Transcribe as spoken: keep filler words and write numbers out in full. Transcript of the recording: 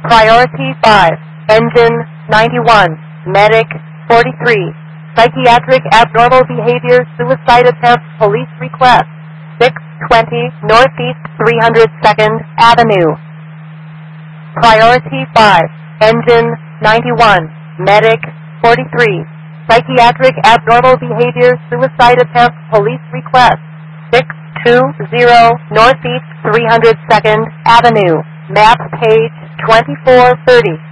Priority five, Engine ninety-one, Medic forty-three, Psychiatric Abnormal Behavior Suicide Attempt Police Request, six twenty Northeast three hundred second Avenue. Priority five, Engine ninety-one, Medic forty-three, Psychiatric Abnormal Behavior Suicide Attempt Police Request, six twenty Northeast three hundred second Avenue. Map page twenty-four thirty.